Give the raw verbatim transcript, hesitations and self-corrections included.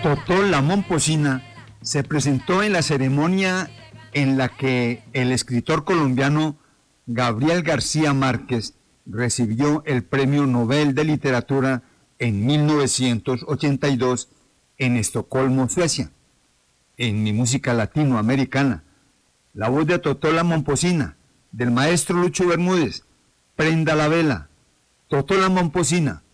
Totó la Momposina se presentó en la ceremonia en la que el escritor colombiano Gabriel García Márquez recibió el Premio Nobel de Literatura en mil novecientos ochenta y dos en Estocolmo, Suecia. En mi música latinoamericana, la voz de Totó la Momposina, del maestro Lucho Bermúdez, Prenda la Vela, Totó la Momposina,